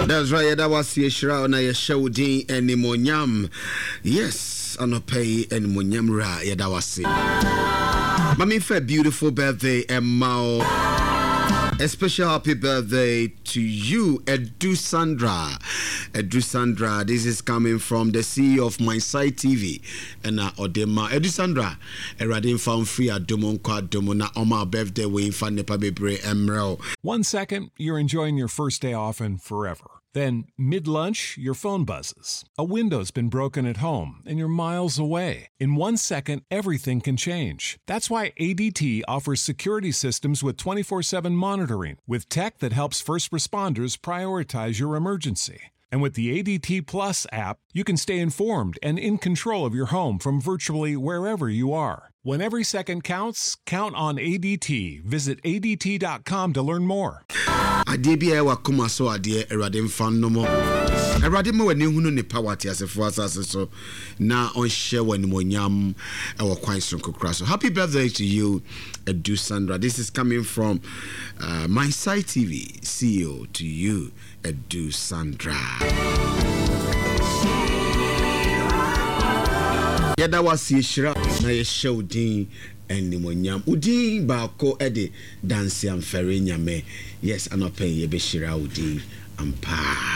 That's right, that was Yeshra na Yeshawdi and Nimonyam. Yes, Anopay and Munyamra, Yadawasi. Mami, for beautiful birthday, Emma. A special happy birthday to you, Edu Sandra. Edu Sandra, this is coming from the CEO of My Side TV. And Odema. Edu Sandra, Eradin found free at Domonka Domona Oma birthday way in Fanepa Bebre Emerald. 1 second, you're enjoying your first day off and forever. Then, mid-lunch, your phone buzzes. A window's been broken at home, and you're miles away. In 1 second, everything can change. That's why ADT offers security systems with 24/7 monitoring, with tech that helps first responders prioritize your emergency. And with the ADT Plus app, you can stay informed and in control of your home from virtually wherever you are. When every second counts, count on ADT. Visit ADT.com to learn more. Adebia wa kuma so ade Erade fan no mo. Erade ma wani hunu ne power ti asefo asase so na on share wani monyam e wo kwan so kokra so. Happy birthday to you, Edu Sandra. This is coming from My Side TV CEO to you, Edu Sandra. Yada was Yeshra na Yeshawdi and Nimonyam. Udin Bako Ede Dancy and Ferry Nyame. Yes, I'm not paying Yebeshira Udin and Pa.